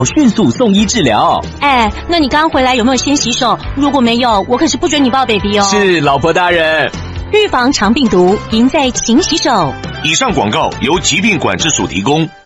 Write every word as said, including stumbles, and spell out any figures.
迅速送医治疗。 哎，那你刚回来有没有先洗手？如果没有，我可是不准你抱 baby 哦。 是，老婆大人。 预防肠病毒，赢在勤洗手。 以上广告由疾病管制署提供。